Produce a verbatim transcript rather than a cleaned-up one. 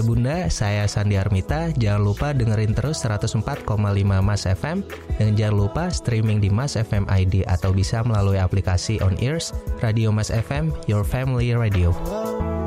Bunda, saya Sandi Armita. Jangan lupa dengerin terus seratus empat koma lima Mas F M. Dan jangan lupa streaming di Mas F M I D atau bisa melalui aplikasi On Ears, Radio Mas F M, Your Family Radio.